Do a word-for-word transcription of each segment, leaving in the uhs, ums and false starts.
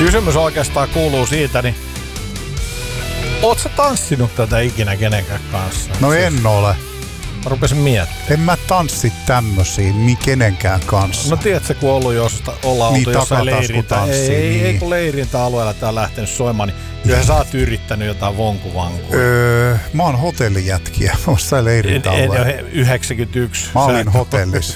Kysymys oikeastaan kuuluu siitä, niin oot sä tanssinut tätä ikinä kenenkään kanssa? No en ole. Mä rupesin miettimään. En mä tanssi tämmösiä kenenkään kanssa. No tiedätkö, kun ollut josta, ollaan niin, oltu jossain leirintä. Ei, ei, niin. ei kun leirintäalueella tää on lähtenyt soimaan, niin kyllä sä oot yrittänyt jotain vonkuvankua. Öö, mä oon hotellijätkiä. Jossain leirintäalueella. En, en, yhdeksänkymmentäyksi. Mä olin hotellissa.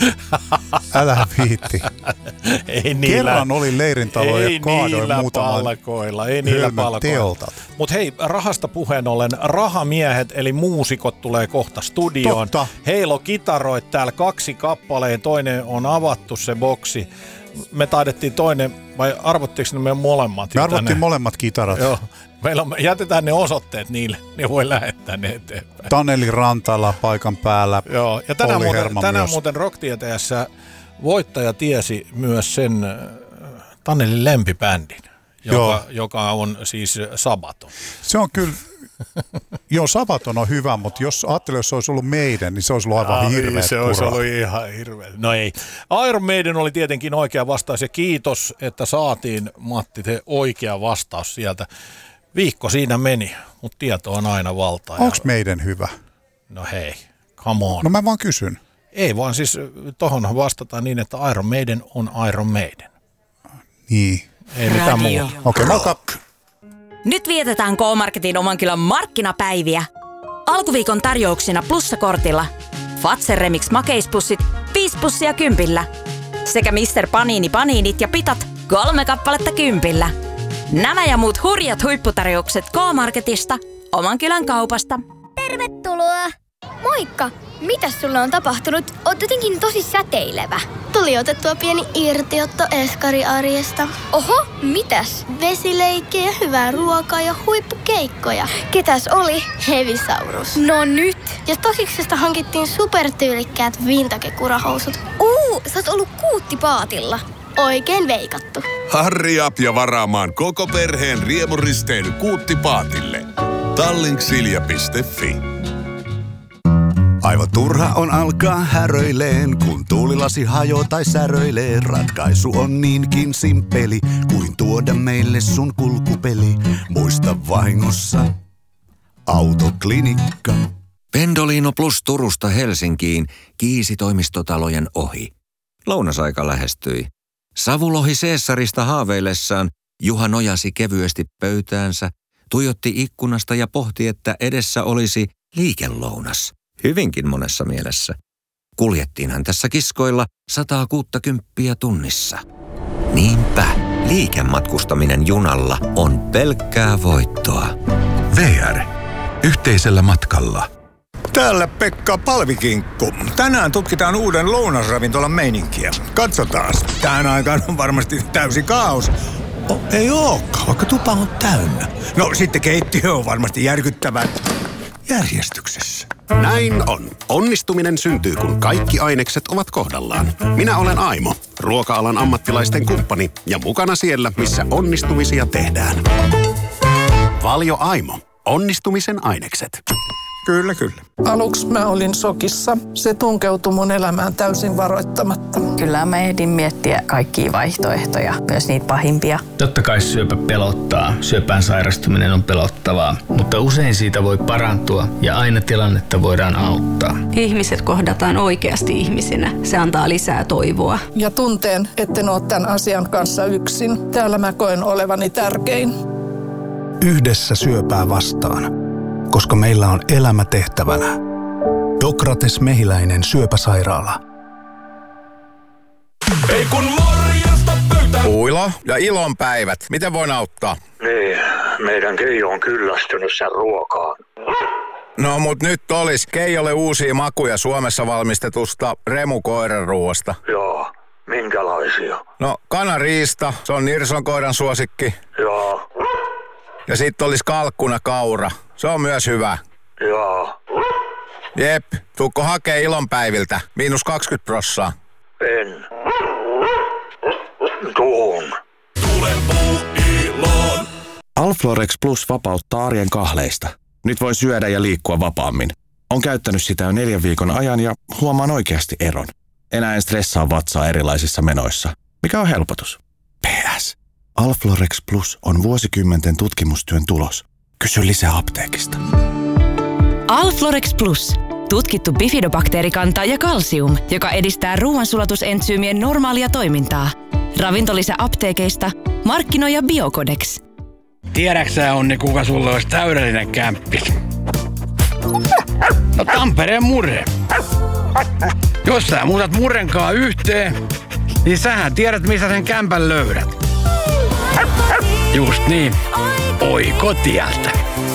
Älä viitti. Ei niillä, Kerran olin leirintäalueella ja kaadoin muutaman palkoilla. Ei niillä palkoilla. Mut hei, rahasta puheen ollen, rahamiehet eli muusikot tulee kohta studioon. Totta. Heillä on kitaroit täällä kaksi kappaleen, toinen on avattu se boksi. Me taidettiin toinen, vai arvottiinko ne meidän molemmat? Me arvottiin tänne molemmat kitarat. Joo. Meillä on, jätetään ne osoitteet niille, ne voi lähettää ne eteenpäin. Taneli Rantala paikan päällä. Joo, ja tänään muuten, tänään muuten Rock-tieteessä voittaja tiesi myös sen Tanelin lempibändin, joka, joka on siis Sabaton. Se on kyllä, joo, Sabaton on hyvä, mutta jos ajattelee, jos se olisi ollut meidän, niin se olisi ollut aivan hirveä. Se olisi ollut ihan hirveä. No ei. Iron Maiden oli tietenkin oikea vastaus ja kiitos, että saatiin, Matti, te oikea vastaus sieltä. Viikko siinä meni, mutta tieto on aina valtaa. Onko meidän hyvä? No hei, come on. No mä vaan kysyn. Ei vaan siis tohon vastataan niin, että Iron Maiden on Iron Maiden. Niin. Ei mitään muuta. Okei, okay, mä Nyt vietetään K-Marketin oman kylän markkinapäiviä. Alkuviikon tarjouksina plussakortilla. Fazer Remix makeispussit viisi pussia kympillä. Sekä mister Panini paniinit ja pitat kolme kappaletta kympillä. Nämä ja muut hurjat huipputarjoukset K-Marketista, oman kylän kaupasta. Tervetuloa! Moikka! Mitäs sulle on tapahtunut? Oot jotenkin tosi säteilevä. Tuli otettua pieni irtiotto eskariarjesta. Oho, mitäs? Vesileikkejä, hyvää ruokaa ja huippukeikkoja. Ketäs oli? Hevisaurus. No nyt! Ja Stosiksesta hankittiin supertyylikkäät vintage-kurahousut. Uu, sä oot ollut kuuttipaatilla. Oikein veikattu. Harri up ja varaamaan koko perheen riemuristeily Kuuttipaatille. Tallink-silja piste fi. Aivan turha on alkaa häröileen, kun tuulilasi hajoo tai säröilee. Ratkaisu on niinkin simppeli, kuin tuoda meille sun kulkupeli. Muista vahingossa Autoklinikka. Pendolino Plus Turusta Helsinkiin kiisi toimistotalojen ohi. Lounasaika lähestyi. Savulohi Seessarista haaveillessaan Juha nojasi kevyesti pöytäänsä, tuijotti ikkunasta ja pohti, että edessä olisi liikelounas. Hyvinkin monessa mielessä. Kuljettiinhan tässä kiskoilla sataa kuuttakymppiä tunnissa. Niinpä, liikematkustaminen junalla on pelkkää voittoa. V R. Yhteisellä matkalla. Täällä Pekka Palvikinkku. Tänään tutkitaan uuden lounasravintolan meininkiä. Katsotaan. Tähän aikaan on varmasti täysi kaos. Oh, ei ookaan, vaikka tupa on täynnä. No sitten keittiö on varmasti järkyttävän järjestyksessä. Näin on. Onnistuminen syntyy, kun kaikki ainekset ovat kohdallaan. Minä olen Aimo, ruoka-alan ammattilaisten kumppani ja mukana siellä, missä onnistumisia tehdään. Valio Aimo. Onnistumisen ainekset. Kyllä, kyllä. Aluksi mä olin shokissa. Se tunkeutui mun elämään täysin varoittamatta. Kyllä mä ehdin miettiä kaikkia vaihtoehtoja, myös niitä pahimpia. Totta kai syöpä pelottaa. Syöpään sairastuminen on pelottavaa, mutta usein siitä voi parantua ja aina tilannetta voidaan auttaa. Ihmiset kohdataan oikeasti ihmisinä. Se antaa lisää toivoa. Ja tunteen, etten ole tämän asian kanssa yksin. Täällä mä koen olevani tärkein. Yhdessä syöpää vastaan. Koska meillä on elämä tehtävänä. Dokrates Mehiläinen syöpäsairaala. Ei kun morjesta pöytään. Uilo ja ilonpäivät. Miten voin auttaa? Niin, meidän Keijo on kyllästynyt sen ruokaan. No mut nyt olis Keijolle uusia makuja Suomessa valmistetusta Remu koiranruoasta. Joo, minkälaisia? No kanariista, se on Nirson koiran suosikki. Joo. Ja sit olis kalkkuna kaura. Se on myös hyvä. Joo. Jep, tuukko hakee ilonpäiviltä? Miinus kaksikymmentä prossaa. En. Tuun. Tule puu iloon. Alflorex Plus vapauttaa arjen kahleista. Nyt voi syödä ja liikkua vapaammin. On käyttänyt sitä jo neljän viikon ajan ja huomaan oikeasti eron. Enää en stressaa vatsaa erilaisissa menoissa. Mikä on helpotus? P S. Alflorex Plus on vuosikymmenten tutkimustyön tulos. Kysy lisää apteekista. Alflorex Plus. Tutkittu bifidobakteerikanta ja kalsium, joka edistää ruoansulatusentsyymien normaalia toimintaa. Ravintolisä apteekeista. Markkinoija Biocodex. Tiedäksä, Onni, kuka sulle olisi täydellinen kämppis? No Tampereen Murre. Jos sä muutat Murrenkaan yhteen, niin sähän tiedät, missä sen kämpän löydät. Just niin. Oikotieltä.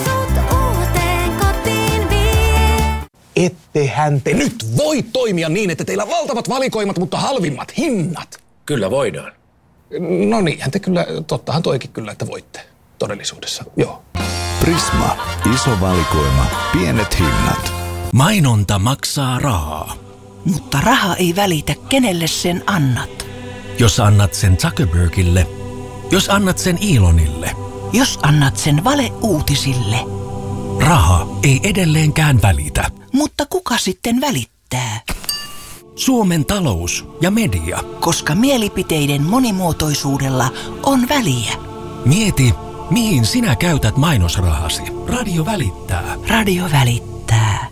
Ettehän te nyt voi toimia niin, että teillä on valtavat valikoimat, mutta halvimmat hinnat. Kyllä voidaan. No niinhän te kyllä, tottahan toikin kyllä, että voitte todellisuudessa, joo. Prisma. Iso valikoima. Pienet hinnat. Mainonta maksaa rahaa. Mutta raha ei välitä, kenelle sen annat. Jos annat sen Zuckerbergille. Jos annat sen Elonille. Jos annat sen valeuutisille. Raha ei edelleenkään välitä. Mutta kuka sitten välittää? Suomen talous ja media. Koska mielipiteiden monimuotoisuudella on väliä. Mieti, mihin sinä käytät mainosrahasi. Radio välittää. Radio välittää.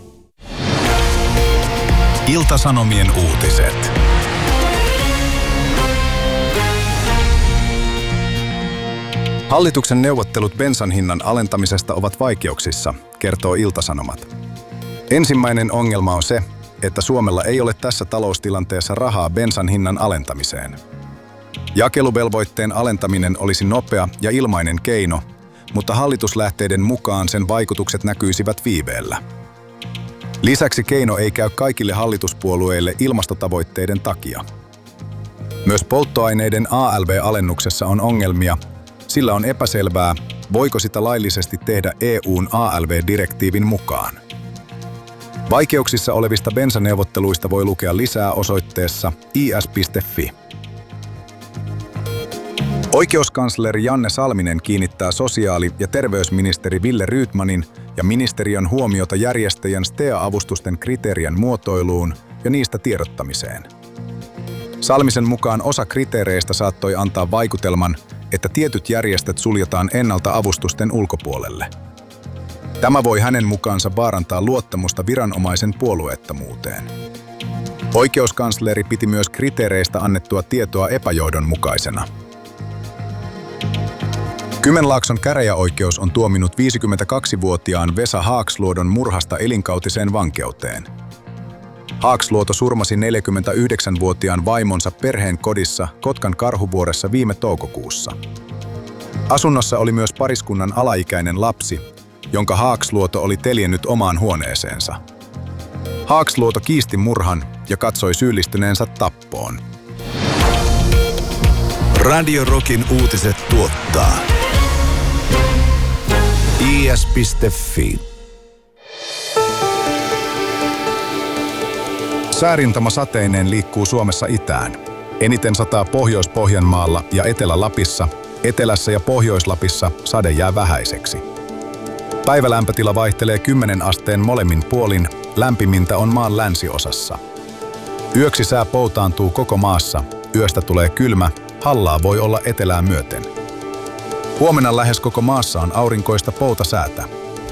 Ilta-Sanomien uutiset. Hallituksen neuvottelut bensan hinnan alentamisesta ovat vaikeuksissa, kertoo Ilta-Sanomat. Ensimmäinen ongelma on se, että Suomella ei ole tässä taloustilanteessa rahaa bensan hinnan alentamiseen. Jakeluvelvoitteen alentaminen olisi nopea ja ilmainen keino, mutta hallituslähteiden mukaan sen vaikutukset näkyisivät viiveellä. Lisäksi keino ei käy kaikille hallituspuolueille ilmastotavoitteiden takia. Myös polttoaineiden A L V-alennuksessa on ongelmia, sillä on epäselvää, voiko sitä laillisesti tehdä E U:n A L V-direktiivin mukaan. Vaikeuksissa olevista bensaneuvotteluista voi lukea lisää osoitteessa i s piste f i. Oikeuskansleri Janne Salminen kiinnittää sosiaali- ja terveysministeri Ville Rydmanin ja ministeriön huomiota järjestäjän S T E A-avustusten kriteerien muotoiluun ja niistä tiedottamiseen. Salmisen mukaan osa kriteereistä saattoi antaa vaikutelman, että tietyt järjestöt suljetaan ennalta avustusten ulkopuolelle. Tämä voi hänen mukaansa vaarantaa luottamusta viranomaisen puolueettomuuteen. Oikeuskansleri piti myös kriteereistä annettua tietoa epäjohdonmukaisena. Kymenlaakson käräjäoikeus on tuominut viisikymmentäkaksivuotiaan Vesa Haaksluodon murhasta elinkautiseen vankeuteen. Haaksluoto surmasi neljäkymmentäyhdeksänvuotiaan vaimonsa perheen kodissa Kotkan Karhuvuoressa viime toukokuussa. Asunnossa oli myös pariskunnan alaikäinen lapsi, jonka Haaksluoto oli teljennyt omaan huoneeseensa. Haaksluoto kiisti murhan ja katsoi syyllistyneensä tappoon. Radio Rockin uutiset tuottaa i s piste f i. Säärintama sateineen liikkuu Suomessa itään. Eniten sataa Pohjois-Pohjanmaalla ja Etelä-Lapissa, Etelässä ja Pohjois-Lapissa sade jää vähäiseksi. Päivälämpötila vaihtelee kymmenen asteen molemmin puolin, lämpimintä on maan länsiosassa. Yöksi sää poutaantuu koko maassa, yöstä tulee kylmä, hallaa voi olla etelää myöten. Huomenna lähes koko maassa on aurinkoista poutasäätä.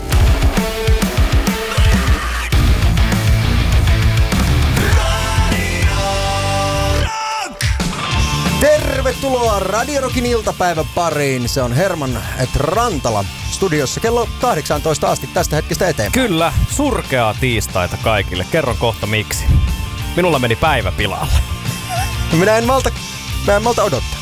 Tervetuloa Radio Rockin iltapäivän pariin. Se on Herman et Rantala studiossa kello kahdeksantoista asti tästä hetkestä eteenpäin. Kyllä, surkeaa tiistaita kaikille. Kerron kohta miksi. Minulla meni päivä pilalle. Minä en malta, mä en malta odottaa.